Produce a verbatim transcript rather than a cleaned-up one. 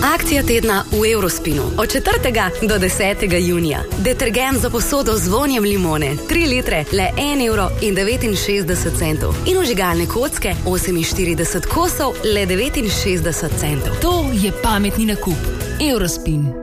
Akcija tedna v Eurospinu. Od četrtega do desetega junija. Detergent za posodo z vonjem limone. tri litre, le en evro in devetinšestdeset centov. In vžigalne kocke, oseminštirideset kosov, le devetinšestdeset centov. To je pametni nakup. Eurospin.